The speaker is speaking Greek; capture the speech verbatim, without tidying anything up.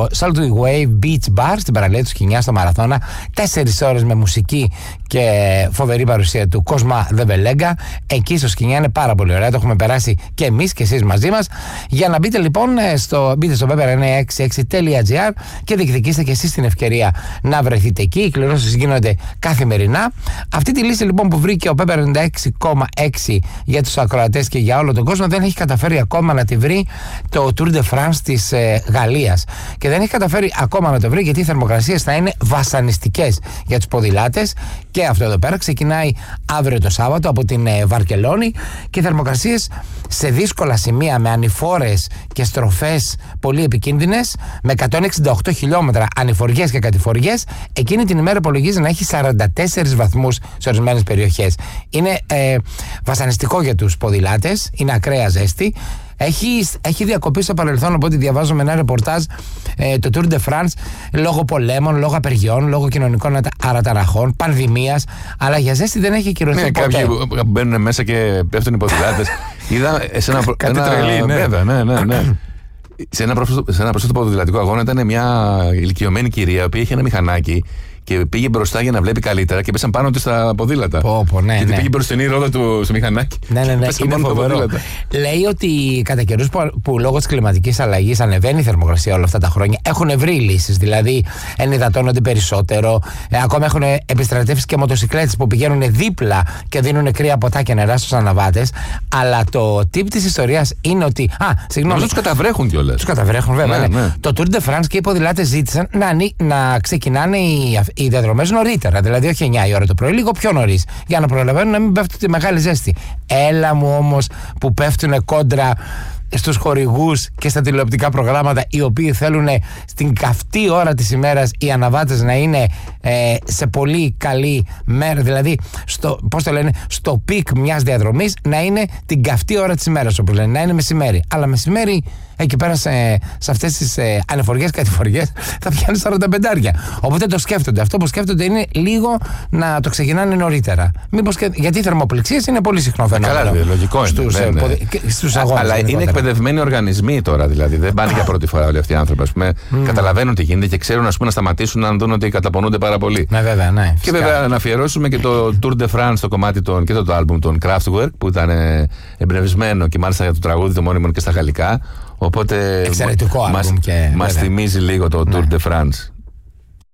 στο Saltway Wave Beach Bar στην παραλία του Σκηνιά στο Μαραθώνα. Τέσσερις ώρες με μουσική και φοβερή παρουσία του Κοσμά Δεβελέγκα. Εκεί στο Σκηνιά είναι πάρα πολύ ωραία. Το έχουμε περάσει και εμείς και εσείς μαζί μας. Για να μπείτε λοιπόν, στο, μπείτε στο πέπερα εννιακόσια εξήντα έξι τελεία τζι άρ και διεκδικήστε και εσείς την ευκαιρία να βρεθείτε εκεί. Οι κληρώσεις γίνονται καθημερινά. Αυτή τη λύση λοιπόν που βρήκε ο Πέπερα ενενήντα έξι κόμμα έξι για τους ακροατές και για όλο τον κόσμο δεν έχει καταφέρει ακόμα να τη βρει το Tour de France της ε, Γαλλίας. Και δεν έχει καταφέρει ακόμα να το βρει γιατί οι θερμοκρασίες θα είναι βασανιστικές για τους ποδηλάτες. Και αυτό εδώ πέρα ξεκινάει αύριο το Σάββατο από την ε, Βαρκελόνη και οι θερμοκρασίες σε δύσκολα σημεία με ανηφόρες και στροφές πολύ επικίνδυνες με εκατόν εξήντα οκτώ χιλιόμετρα ανηφοριές και κατηφοριές. Εκείνη την ημέρα υπολογίζει να έχει σαράντα τέσσερις βαθμούς σε ορισμένες περιοχές. Είναι ε, βασανιστικό για τους ποδηλάτες, είναι ακραία ζέστη. Έχει, έχει διακοπεί στο παρελθόν, από ό,τι διαβάζω με ένα ρεπορτάζ, ε, το Tour de France λόγω πολέμων, λόγω απεργιών, λόγω κοινωνικών αραταραχών, πανδημίας. Αλλά για ζέστη δεν έχει ακυρωθεί ναι, ποτέ. Κάποιοι που μπαίνουν μέσα και πέφτουν οι ποδηλάτες. Είδα σε ένα. Κάτι ένα, τρελή, ναι. Βέβαια, ναι, ναι, ναι. σε ένα πρόσθετο ποδηλατικό αγώνα ήταν μια ηλικιωμένη κυρία, η οποία είχε ένα μηχανάκι και πήγε μπροστά για να βλέπει καλύτερα και πέσαν πάνω του στα ποδήλατα. Πω, πω, ναι, και ναι. πήγε μπροστινή ρόδα του στο μηχανάκι. Ναι, ναι, ναι. Είναι φοβερό. Λέει ότι κατά καιρούς που, που λόγω της κλιματικής αλλαγής ανεβαίνει η θερμοκρασία όλα αυτά τα χρόνια, έχουν βρει λύσεις. Δηλαδή ενυδατώνονται περισσότερο. Ε, ακόμα έχουν επιστρατεύσει και μοτοσυκλέτες που πηγαίνουν δίπλα και δίνουν κρύα ποτά και νερά στους αναβάτες. Αλλά το tip της ιστορίας είναι ότι. Α, συγγνώμη. Τους καταβρέχουν κιόλας. Τους καταβρέχουν, βέβαια. Ναι, ναι. Ναι. Το Tour de France και οι ποδηλάτες ζήτησαν να, να ξεκινάνε οι, οι διαδρομές νωρίτερα. Δηλαδή, όχι εννιά η ώρα το πρωί, λίγο πιο νωρίς. Για να προλαβαίνουν να μην πέφτουν τη μεγάλη ζέστη. Έλα μου όμως που πέφτουν κόντρα στους χορηγούς και στα τηλεοπτικά προγράμματα, οι οποίοι θέλουν στην καυτή ώρα της ημέρας οι αναβάτες να είναι ε, σε πολύ καλή μέρα, δηλαδή στο, πώς το λένε, στο πικ μιας διαδρομής να είναι την καυτή ώρα της ημέρας, όπως λένε, να είναι μεσημέρι. Αλλά μεσημέρι εκεί πέρα σε, σε αυτές τις ε, ανεφοριές και κατηφοριές θα πιάνει σαράντα πεντάρια. Οπότε το σκέφτονται. Αυτό που σκέφτονται είναι λίγο να το ξεκινάνε νωρίτερα. Μήπως και, γιατί οι θερμοπληξίες είναι πολύ συχνό φαινόμενο. Καλά, λογικό στους, είναι. Ναι, ναι. Στους αγώνες. Αλλά είναι εκπαιδευμένοι οργανισμοί τώρα, δηλαδή. Δεν πάνε για πρώτη φορά όλοι αυτοί οι άνθρωποι. Ας πούμε, mm. καταλαβαίνουν τι γίνεται και ξέρουν, ας πούμε, να σταματήσουν αν δουν ότι καταπονούνται πάρα πολύ. Ναι, βέβαια, ναι. Και φυσικά. Βέβαια να αφιερώσουμε και το Tour de France, το κομμάτι των, και το, το album των Kraftwerk, που ήταν εμπνευσμένο και μάλιστα για το τραγούδι το μόνιμο και στα γαλλικά. Οπότε εξαιρετικό μας, άλμπουμ και μας θυμίζει λίγο το Tour ναι. de France.